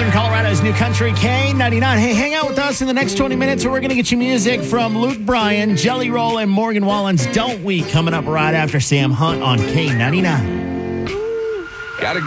Northern Colorado's new country, K99. Hey, hang out with us in the next 20 minutes, where we're going to get you music from Luke Bryan, Jelly Roll, and Morgan Wallen's Don't We, coming up right after Sam Hunt on K99. Gotta